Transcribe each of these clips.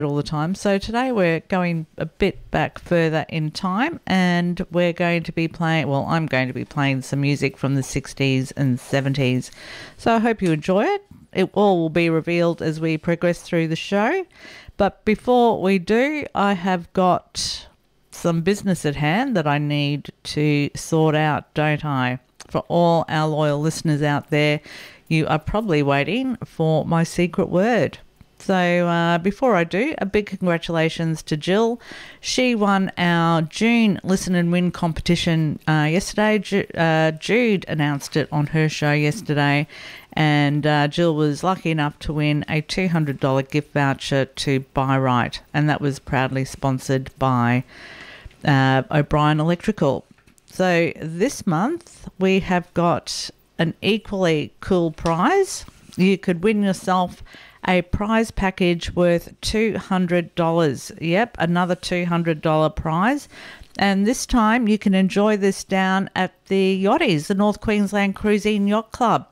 all the time. So today we're going a bit back further in time, and we're going to be playing, well, I'm going to be playing some music from the 60s and 70s. So I hope you enjoy it. It all will be revealed as we progress through the show. But before we do, I have got some business at hand that I need to sort out, don't I? For all our loyal listeners out there, you are probably waiting for my secret word. So before I do, a big congratulations to Jill. She won our June Listen and Win competition yesterday. Jude announced it on her show yesterday, and Jill was lucky enough to win a $200 gift voucher to Buy Right, and that was proudly sponsored by O'Brien Electrical. So this month we have got an equally cool prize. You could win yourself a prize package worth $200. Yep, another $200 prize. And this time you can enjoy this down at the Yachties, the North Queensland Cruising Yacht Club.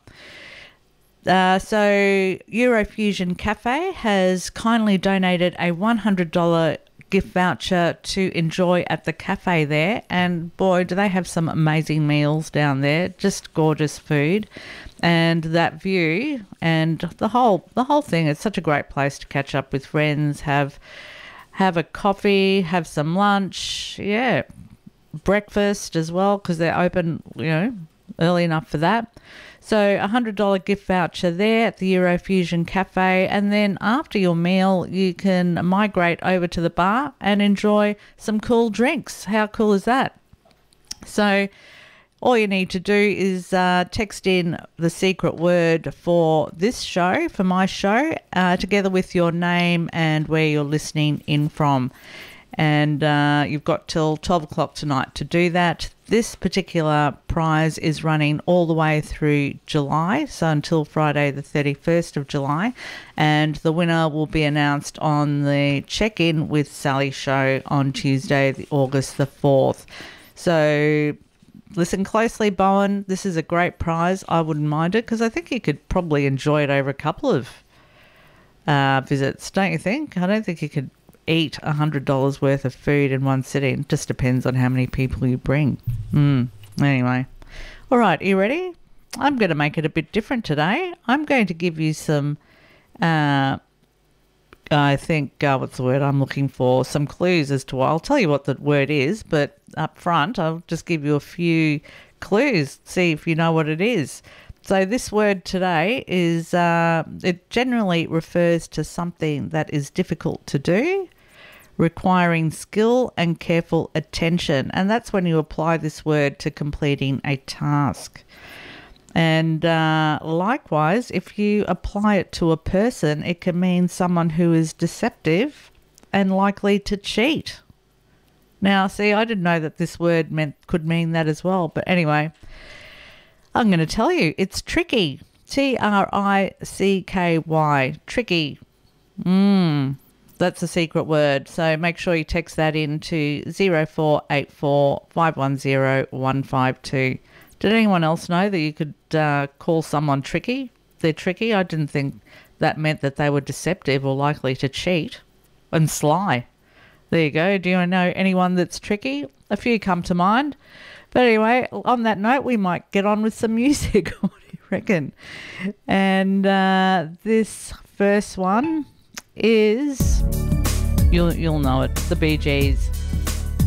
So Eurofusion Cafe has kindly donated a $100 gift voucher to enjoy at the cafe there. And boy, do they have some amazing meals down there. Just gorgeous food. And that view and the whole thing, it's such a great place to catch up with friends, have a coffee, have some lunch, yeah, breakfast as well, because they're open, early enough for that. So a $100 gift voucher there at the Eurofusion Cafe, and then after your meal you can migrate over to the bar and enjoy some cool drinks. How cool is that? So all you need to do is text in the secret word for this show, for my show, together with your name and where you're listening in from. And you've got till 12 o'clock tonight to do that. This particular prize is running all the way through July, so until Friday the 31st of July. And the winner will be announced on the Check-In with Sally show on Tuesday, August the 4th. So listen closely, Bowen. This is a great prize. I wouldn't mind it because I think you could probably enjoy it over a couple of visits, don't you think? I don't think you could eat $100 worth of food in one sitting. Just depends on how many people you bring. Anyway. All right, are you ready? I'm going to make it a bit different today. I'm going to give you some, I think, what's the word I'm looking for? Some clues as to, I'll tell you what the word is, but up front, I'll just give you a few clues, see if you know what it is. So this word today is, it generally refers to something that is difficult to do, requiring skill and careful attention. And that's when you apply this word to completing a task. And likewise, if you apply it to a person, it can mean someone who is deceptive and likely to cheat. Now, see, I didn't know that this word could mean that as well. But anyway, I'm going to tell you, it's tricky. Tricky. Tricky. That's a secret word. So make sure you text that in to 0484 510 152. Did anyone else know that you could call someone tricky? They're tricky. I didn't think that meant that they were deceptive or likely to cheat. And sly. There you go. Do you know anyone that's tricky? A few come to mind. But anyway, on that note, we might get on with some music. What do you reckon? And this first one is, you'll know it, the Bee Gees.